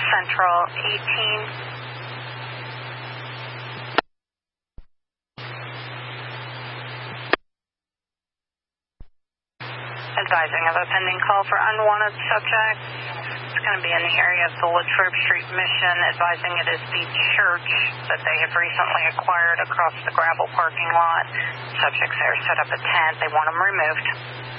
Central 18. Advising of a pending call for unwanted subject. It's going to be in the area of the Litchfield Street Mission, advising it is the church that they have recently acquired across the gravel parking lot. Subjects there set up a tent. They want them removed.